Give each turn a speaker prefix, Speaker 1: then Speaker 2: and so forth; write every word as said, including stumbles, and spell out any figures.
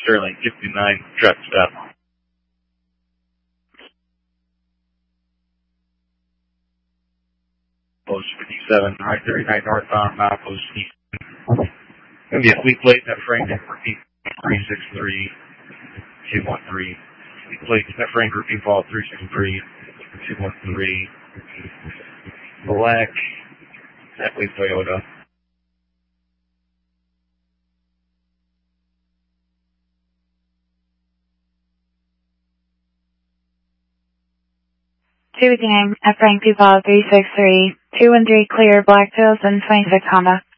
Speaker 1: Sterling fifty-nine, truck stop. Post fifty-seven, right thirty-nine northbound, milepost east. Going to be a fleet plate that frame number three six three two one three. Fleet plate that frame for default three six three two one three. Black, exactly Toyota.
Speaker 2: Two game at Frank Duval three six three two one three clear Blackfields and twenty-six Honda.